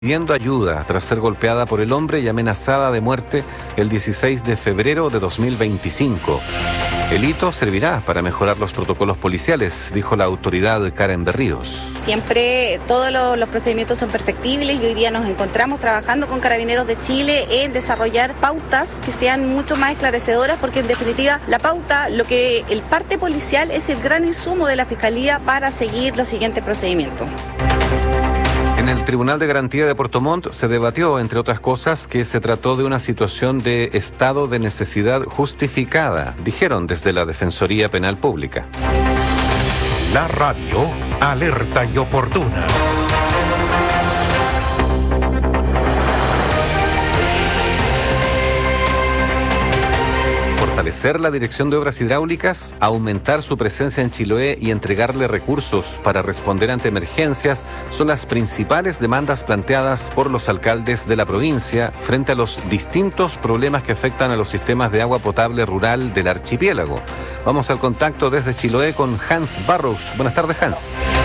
pidiendo ayuda tras ser golpeada por el hombre y amenazada de muerte el 16 de febrero de 2025. El hito servirá para mejorar los protocolos policiales, dijo la autoridad Karen Berríos. Siempre todos los procedimientos son perfectibles y hoy día nos encontramos trabajando con Carabineros de Chile en desarrollar pautas que sean mucho más esclarecedoras, porque en definitiva la pauta, lo que el parte policial es el gran insumo de la Fiscalía para seguir los siguientes procedimientos. En el Tribunal de Garantía de Puerto Montt se debatió, entre otras cosas, que se trató de una situación de estado de necesidad justificada, dijeron desde la Defensoría Penal Pública. La radio alerta y oportuna. Fortalecer la Dirección de Obras Hidráulicas, aumentar su presencia en Chiloé y entregarle recursos para responder ante emergencias son las principales demandas planteadas por los alcaldes de la provincia frente a los distintos problemas que afectan a los sistemas de agua potable rural del archipiélago. Vamos al contacto desde Chiloé con Hans Barrows. Buenas tardes, Hans.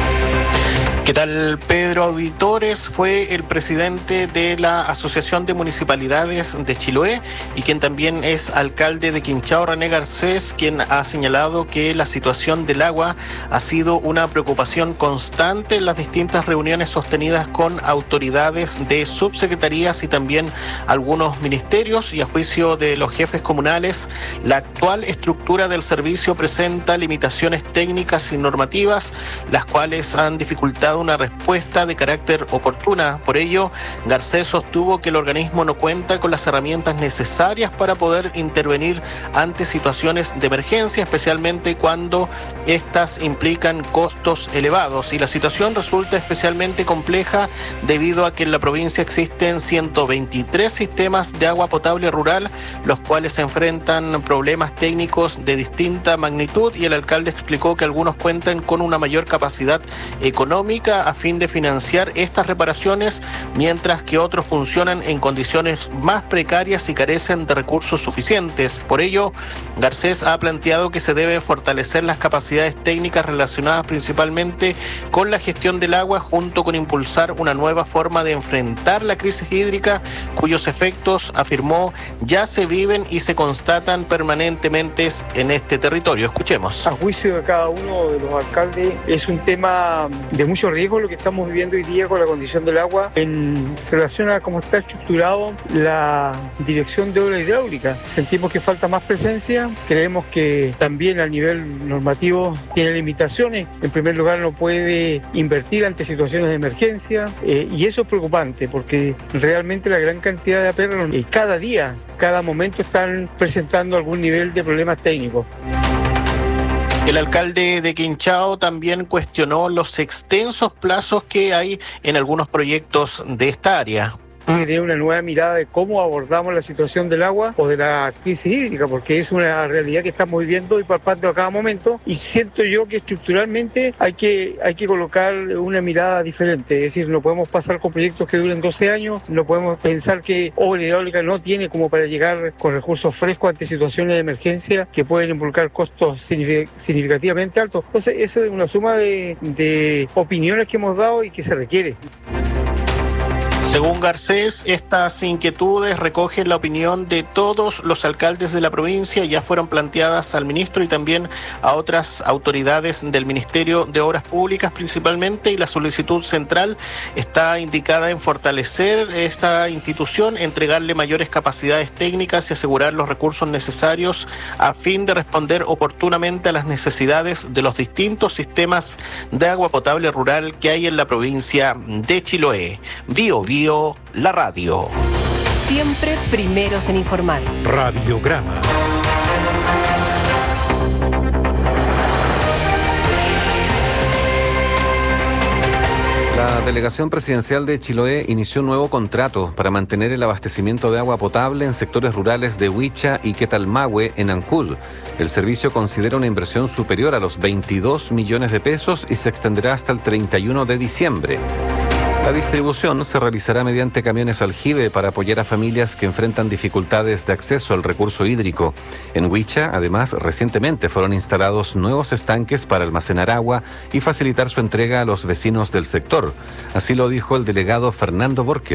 ¿Qué tal, Pedro Auditores? Fue el presidente de la Asociación de Municipalidades de Chiloé y quien también es alcalde de Quinchao, René Garcés, quien ha señalado que la situación del agua ha sido una preocupación constante en las distintas reuniones sostenidas con autoridades de subsecretarías y también algunos ministerios, y a juicio de los jefes comunales, la actual estructura del servicio presenta limitaciones técnicas y normativas, las cuales han dificultado una respuesta de carácter oportuna. Por ello, Garcés sostuvo que el organismo no cuenta con las herramientas necesarias para poder intervenir ante situaciones de emergencia, especialmente cuando estas implican costos elevados. Y la situación resulta especialmente compleja debido a que en la provincia existen 123 sistemas de agua potable rural, los cuales enfrentan problemas técnicos de distinta magnitud, y el alcalde explicó que algunos cuentan con una mayor capacidad económica a fin de financiar estas reparaciones, mientras que otros funcionan en condiciones más precarias y carecen de recursos suficientes. Por ello, Garcés ha planteado que se debe fortalecer las capacidades técnicas relacionadas principalmente con la gestión del agua, junto con impulsar una nueva forma de enfrentar la crisis hídrica, cuyos efectos, afirmó, ya se viven y se constatan permanentemente en este territorio. Escuchemos. A juicio de cada uno de los alcaldes, es un tema de mucho riesgo lo que estamos viviendo hoy día con la condición del agua en relación a cómo está estructurado la Dirección de Obras Hidráulicas. Sentimos que falta más presencia, creemos que también a nivel normativo tiene limitaciones. En primer lugar, no puede invertir ante situaciones de emergencia, y eso es preocupante porque realmente la gran cantidad de aperros cada día, cada momento están presentando algún nivel de problemas técnicos. El alcalde de Quinchao también cuestionó los extensos plazos que hay en algunos proyectos de esta área. Tener una nueva mirada de cómo abordamos la situación del agua o de la crisis hídrica, porque es una realidad que estamos viviendo y palpando a cada momento, y siento yo que estructuralmente hay que colocar una mirada diferente. Es decir, no podemos pasar con proyectos que duren 12 años, no podemos pensar que obra hidráulica no tiene como para llegar con recursos frescos ante situaciones de emergencia que pueden involucrar costos significativamente altos. Entonces, eso es una suma de opiniones que hemos dado y que se requiere. Según Garcés, estas inquietudes recogen la opinión de todos los alcaldes de la provincia, ya fueron planteadas al ministro y también a otras autoridades del Ministerio de Obras Públicas principalmente, y la solicitud central está indicada en fortalecer esta institución, entregarle mayores capacidades técnicas y asegurar los recursos necesarios a fin de responder oportunamente a las necesidades de los distintos sistemas de agua potable rural que hay en la provincia de Chiloé. Bio, la radio. Siempre primeros en informar. Radiograma. La delegación presidencial de Chiloé inició un nuevo contrato para mantener el abastecimiento de agua potable en sectores rurales de Huicha y Quetalmahue, en Ancud. El servicio considera una inversión superior a los 22 millones de pesos y se extenderá hasta el 31 de diciembre. La distribución se realizará mediante camiones aljibe para apoyar a familias que enfrentan dificultades de acceso al recurso hídrico. En Huicha, además, recientemente fueron instalados nuevos estanques para almacenar agua y facilitar su entrega a los vecinos del sector. Así lo dijo el delegado Fernando Borges.